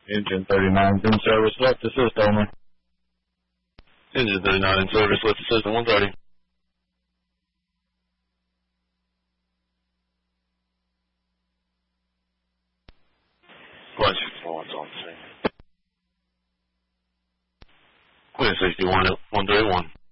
Engine 39's in service. Left assist only. Engine 39 in service. Left assist on 130. Flight 61's on scene. Clear 61 at 131.